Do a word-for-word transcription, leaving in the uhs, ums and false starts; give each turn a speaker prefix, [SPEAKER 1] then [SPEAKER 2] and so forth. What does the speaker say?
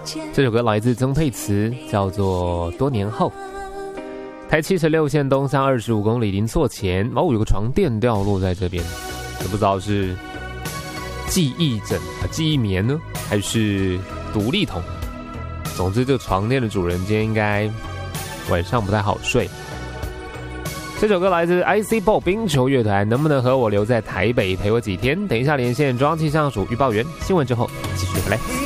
[SPEAKER 1] 这首歌来自曾沛慈，叫做《多年后》。台七十六线东向二十五公里临错前，哦，有个床垫掉落在这边，也不知道是记忆枕啊、记忆棉呢，还是独立筒。总之，这个床垫的主人今天应该晚上不太好睡。这首歌来自 I C Ball 冰球乐团，能不能和我留在台北陪我几天？等一下连线中央气象署预报员，新闻之后继续回来。